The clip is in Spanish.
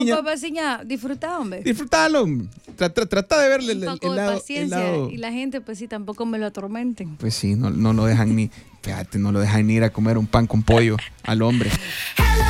Papaciña, disfruta, hombre. Disfrútalo. Trata de verle Un poco de paciencia. Y la gente, pues sí, tampoco me lo atormenten. Pues sí, no lo dejan ni... Fíjate, no lo dejan ni ir a comer un pan con pollo al hombre.